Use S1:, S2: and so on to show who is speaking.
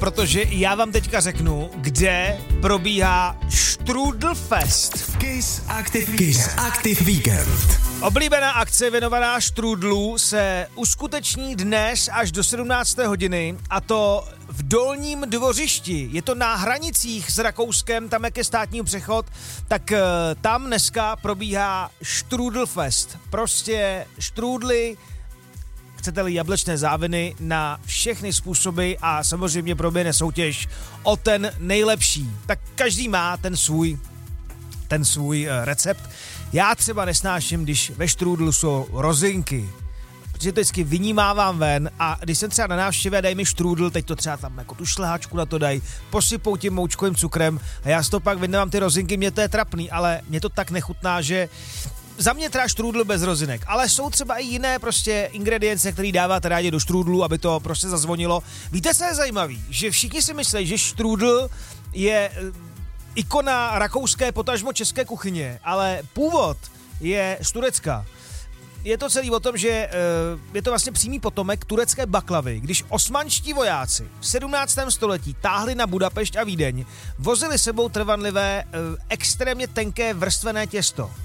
S1: protože já vám teďka řeknu, kde probíhá Strudelfest.
S2: Kiss Active Weekend.
S1: Oblíbená akce věnovaná štrůdlu se uskuteční dnes až do 17. hodiny a to v Dolním Dvořišti. Je to na hranicích s Rakouskem, tam jak je státní přechod, tak tam dneska probíhá Strudelfest. Prostě štrůdly, chcete-li jablečné záviny na všechny způsoby a samozřejmě proběhne soutěž o ten nejlepší. Tak každý má ten svůj recept. Já třeba nesnáším, když ve štrůdlu jsou rozinky, protože to vždycky vynímávám ven a když jsem třeba na návštěvě, dej mi štrůdl, teď to třeba tam jako tu šlehačku na to dají, posypou tím moučkovým cukrem a já si to pak vyndávám ty rozinky, mě to je trapný, ale mě to tak nechutná, že za mě třeba štrůdl bez rozinek, ale jsou třeba i jiné prostě ingredience, které dáváte rádi do štrůdlu, aby to prostě zazvonilo. Víte, co je zajímavý? Že všichni si myslí, že štrůdl je ikona rakouské potažmo české kuchyně, ale původ je z Turecka. Je to celý o tom, že je to vlastně přímý potomek turecké baklavy. Když osmanští vojáci v 17. století táhli na Budapešť a Vídeň, vozili sebou trvanlivé, extrémně tenké vrstvené těsto.